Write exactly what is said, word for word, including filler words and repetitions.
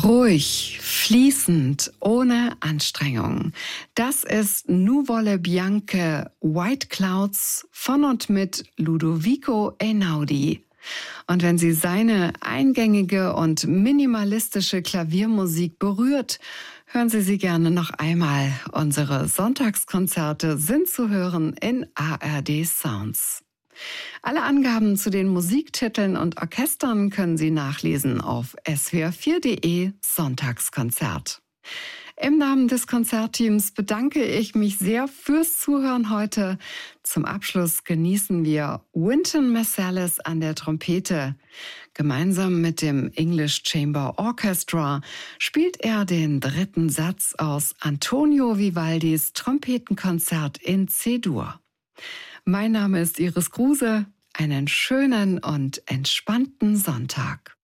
Ruhig, fließend, ohne Anstrengung. Das ist Nuvole Bianche White Clouds von und mit Ludovico Einaudi. Und wenn Sie seine eingängige und minimalistische Klaviermusik berührt, hören Sie sie gerne noch einmal. Unsere Sonntagskonzerte sind zu hören in A R D Sounds. Alle Angaben zu den Musiktiteln und Orchestern können Sie nachlesen auf s w r vier punkt d e Sonntagskonzert. Im Namen des Konzertteams bedanke ich mich sehr fürs Zuhören heute. Zum Abschluss genießen wir Wynton Marsalis an der Trompete. Gemeinsam mit dem English Chamber Orchestra spielt er den dritten Satz aus Antonio Vivaldis Trompetenkonzert in C-Dur. Mein Name ist Iris Kruse. Einen schönen und entspannten Sonntag.